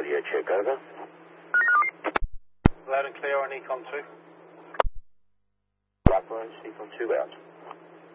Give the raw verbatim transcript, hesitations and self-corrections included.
radio check, over. Loud and clear on Econ two. Likewise, Econ two out.